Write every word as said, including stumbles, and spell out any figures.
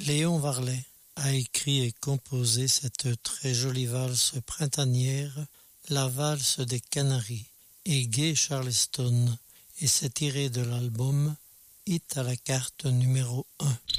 Léon Varlet a écrit et composé cette très jolie valse printanière, la valse des Canaries, et Gay Charleston, et c'est tiré de l'album Hit à la carte numéro un.